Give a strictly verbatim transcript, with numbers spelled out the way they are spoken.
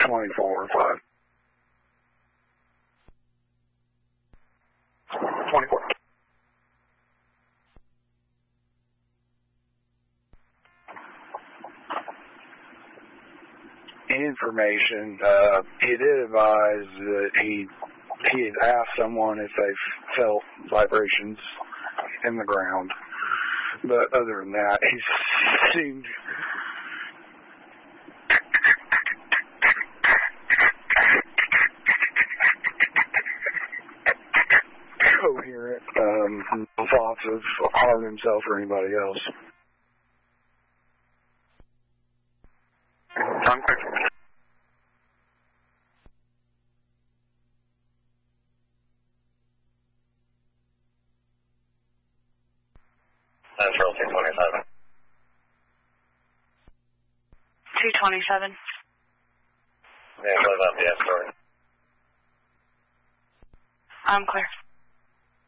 twenty-four five. twenty-four. Information, uh, he did advise that he, he had asked someone if they felt vibrations in the ground. But other than that, he seemed coherent, um, no thoughts of harming himself or anybody else. Contact. Central two twenty-seven. two twenty-seven. Yeah, what about the escort? I'm clear.